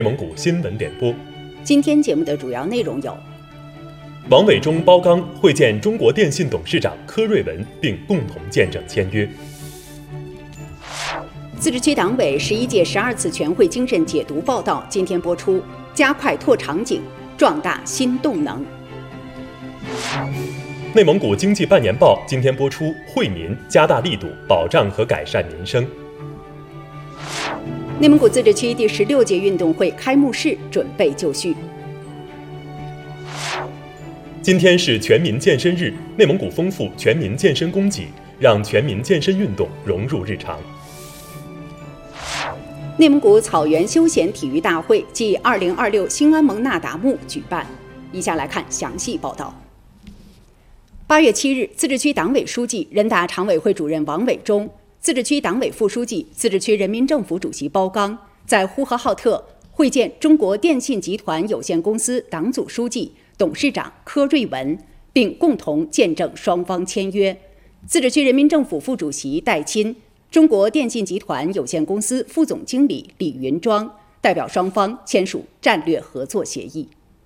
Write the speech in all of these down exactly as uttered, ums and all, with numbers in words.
内蒙古新闻点播。 今天节目的主要内容有： 王伟忠、包刚会见中国电信董事长柯瑞文，并共同见证签约。 自治区党委十一届十二次全会精神解读报道今天播出，加快拓场景，壮大新动能。 内蒙古经济半年报今天播出，惠民加大力度保障和改善民生。 内蒙古自治区第十六届运动会开幕式准备就绪。 今天是全民健身日，内蒙古丰富全民健身供给，让全民健身运动融入日常。 内蒙古草原休闲体育大会暨二零二六兴安盟纳达慕举办。以下来看详细报道。八月七日，自治区党委书记、人大常委会主任王伟忠、自治区党委副书记、自治区人民政府主席包刚在呼和浩特会见中国电信集团有限公司党组书记、董事长柯瑞文，并共同见证双方签约。自治区人民政府副主席戴钦、中国电信集团有限公司副总经理李云庄代表双方签署战略合作协议。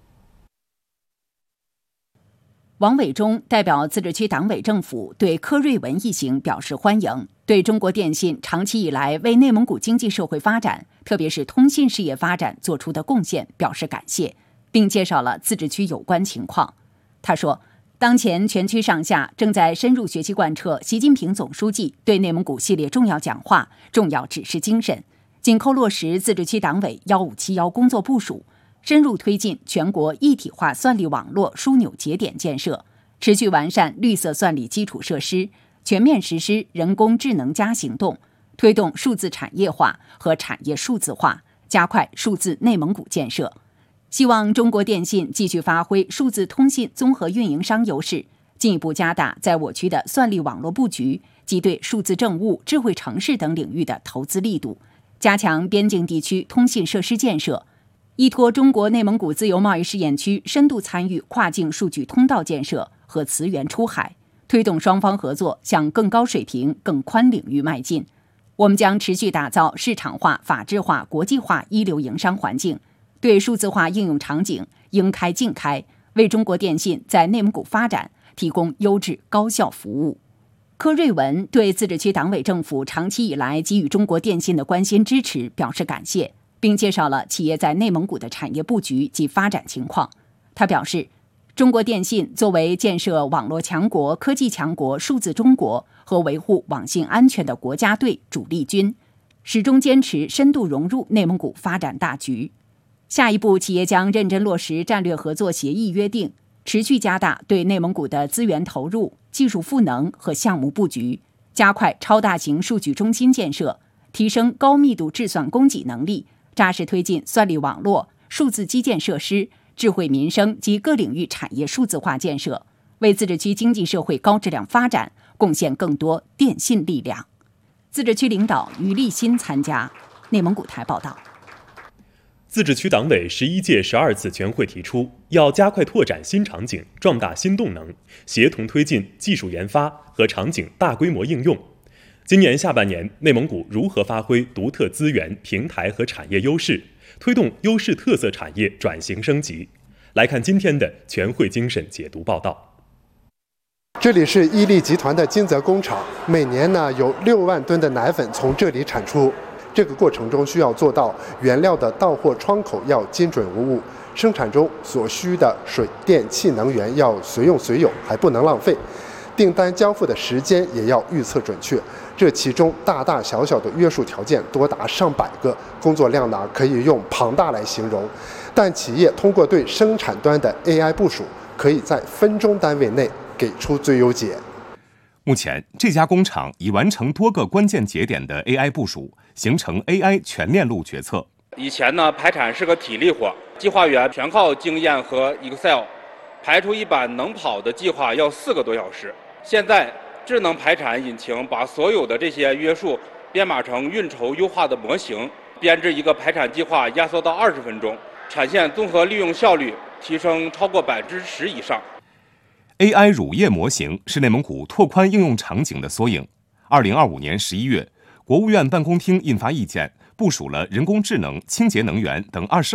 王伟忠代表自治区党委政府对柯瑞文一行表示欢迎，对中国电信长期以来为内蒙古经济社会发展，特别是通信事业发展做出的贡献表示感谢，并介绍了自治区有关情况。他说，当前全区上下正在深入学习贯彻习近平总书记对内蒙古系列重要讲话、重要指示精神，紧扣落实自治区党委幺五七幺工作部署，深入推进全国一体化算力网络枢纽节点建设，持续完善绿色算力基础设施，全面实施人工智能加行动，推动数字产业化和产业数字化，加快数字内蒙古建设。希望中国电信继续发挥数字通信综合运营商优势，进一步加大在我区的算力网络布局及对数字政务、智慧城市等领域的投资力度，加强边境地区通信设施建设，依托中国内蒙古自由贸易试验区深度参与跨境数据通道建设和磁源出海，推动双方合作向更高水平、更宽领域迈进。我们将持续打造市场化、法治化、国际化一流营商环境，对数字化应用场景应开尽开，为中国电信在内蒙古发展提供优质高效服务。柯瑞文对自治区党委政府长期以来给予中国电信的关心支持表示感谢，并介绍了企业在内蒙古的产业布局及发展情况。他表示，中国电信作为建设网络强国、科技强国、数字中国和维护网信安全的国家队主力军，始终坚持深度融入内蒙古发展大局。下一步，企业将认真落实战略合作协议约定，持续加大对内蒙古的资源投入、技术赋能和项目布局，加快超大型数据中心建设，提升高密度制算供给能力，扎实推进算力网络、数字基建设施、智慧民生及各领域产业数字化建设，为自治区经济社会高质量发展贡献更多电信力量。自治区领导于立新参加。内蒙古台报道。 自治区党委十一届十二次全会提出，要加快拓展新场景，壮大新动能，协同推进技术研发和场景大规模应用。今年下半年，内蒙古如何发挥独特资源、平台和产业优势，推动优势特色产业转型升级？来看今天的全会精神解读报道。 这里是伊利集团的金泽工厂，每年呢有六万吨的奶粉从这里产出。这个过程中需要做到原料的到货窗口要精准无误，生产中所需的水电气能源要随用随有，还不能浪费。订单交付的时间也要预测准确，这其中大大小小的约束条件多达上百个，工作量呢可以用庞大来形容。但企业通过对生产端的 A I 部署，可以在分钟单位内给出最优解。 目前，这家工厂已完成多个关键节点的 A I 部署，形成 A I 全链路决策。 以前呢，排产是个体力活，计划员全靠经验和 Excel， 排出一版能跑的计划要四个多小时。现在，智能排产引擎把所有的这些约束编码成运筹优化的模型，编制一个排产计划压缩到二十分钟，产线综合利用效率提升超过百分之十以上。 A I 乳业模型是内蒙古拓宽应用场景的缩影。二零二五年十一月，国务院办公厅印发意见， 部署了人工智能、清洁能源等二十